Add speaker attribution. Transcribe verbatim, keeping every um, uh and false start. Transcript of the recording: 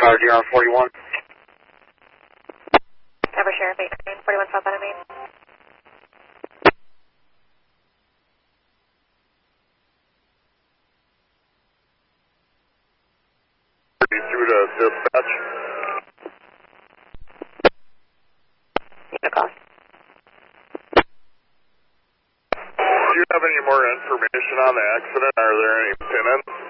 Speaker 1: car, D R forty-one.
Speaker 2: Cover Sheriff eight nine, forty-one southbound Main.
Speaker 3: thirty-two to dispatch.
Speaker 2: No call.
Speaker 3: Do you have any more information on the accident? Are there any pin-ins?